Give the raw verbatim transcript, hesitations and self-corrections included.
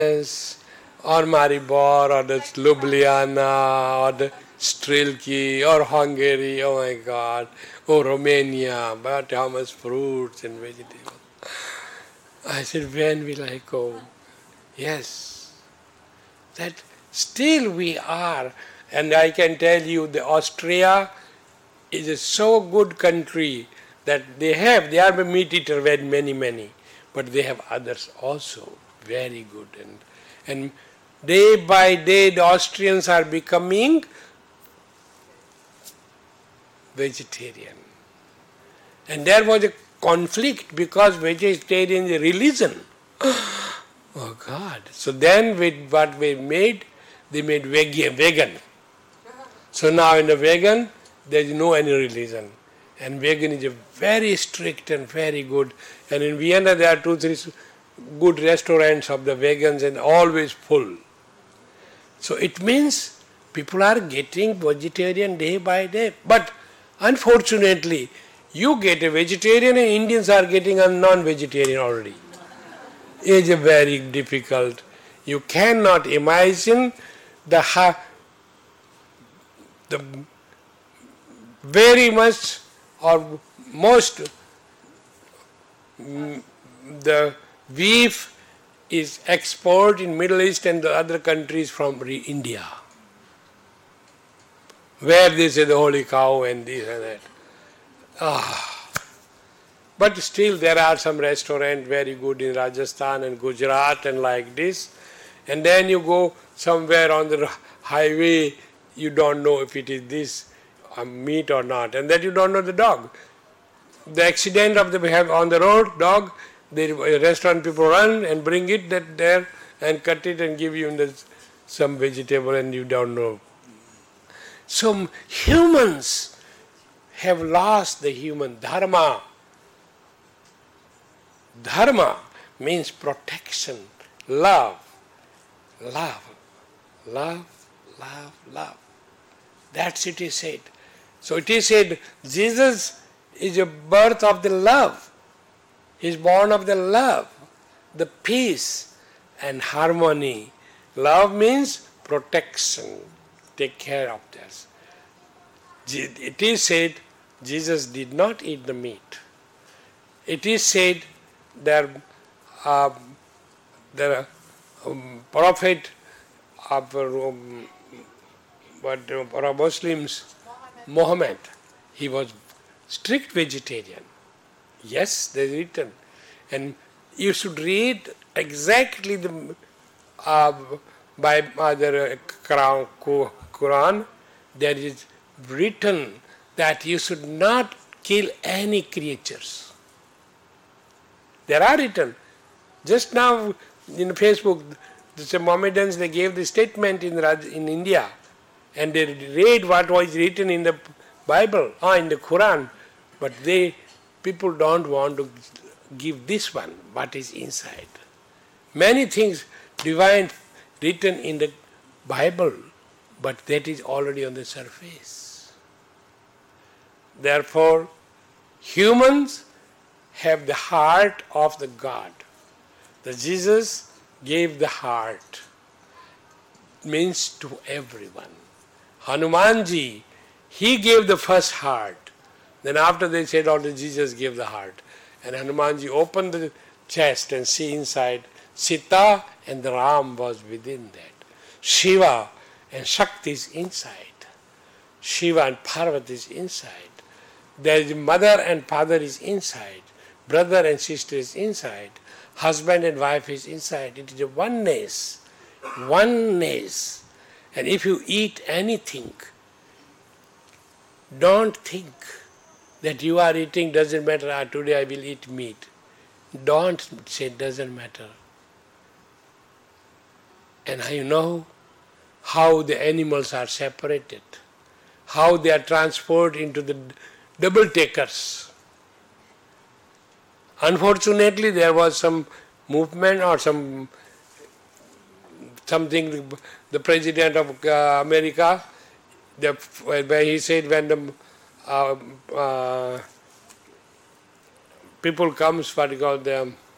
or Maribor or the Ljubljana or the Strilki or Hungary, oh my God, or Romania, but how much fruits and vegetables. I said, when will I go? Yes, that still we are, and I can tell you the Austria is a so good country that they have, they are a meat eater, very many, many, but they have others also, very good. And, and day by day the Austrians are becoming vegetarian. And there was a conflict because vegetarian is a religion. Oh God. So then with what we made, they made vegan. So now in the vegan, there is no any religion. And vegan is a very strict and very good. And in Vienna there are two, three good restaurants of the vegans and always full. So it means people are getting vegetarian day by day. But unfortunately, you get a vegetarian and Indians are getting a non-vegetarian already. It is very difficult. You cannot imagine the ha- the very much or most mm, the beef is exported in Middle East and the other countries from India, where they say the holy cow and this and that. Ah. But still there are some restaurants very good in Rajasthan and Gujarat and like this. And then you go somewhere on the highway, you don't know if it is this um, meat or not, and that you don't know the dog. The accident of the we have on the road, dog, the restaurant people run and bring it that there and cut it and give you the, some vegetable and you don't know. So humans have lost the human dharma. Dharma means protection, love, love, love, love, love. That's it is said. So it is said Jesus is a birth of the love. He is born of the love, the peace and harmony. Love means protection, take care of this. It is said Jesus did not eat the meat. It is said that uh, the um, prophet of um, but uh, for Muslims, Muhammad, he was strict vegetarian. Yes, they written, and you should read exactly the uh, by other uh, Quran. There is written that you should not kill any creatures. There are written. Just now in Facebook, the Mohammedans, they gave the statement in Raj, in India, and they read what was written in the Bible or in the Quran, but they people don't want to give this one, what is inside. Many things divine written in the Bible, but that is already on the surface. Therefore, humans have the heart of the God. The Jesus gave the heart, means to everyone. Hanumanji, he gave the first heart. Then after they said, oh, the Jesus gave the heart. And Hanumanji opened the chest and see inside, Sita and the Ram was within that. Shiva and Shakti is inside. Shiva and Parvati is inside. There is mother and father is inside. Brother and sister is inside. Husband and wife is inside. It is a oneness. Oneness. And if you eat anything, don't think that you are eating, doesn't matter, ah, today I will eat meat. Don't say doesn't matter. And you know how the animals are separated, how they are transferred into the double takers. Unfortunately, there was some movement or some something, the president of uh, America, the, where he said when the uh, uh, people comes, what you call them,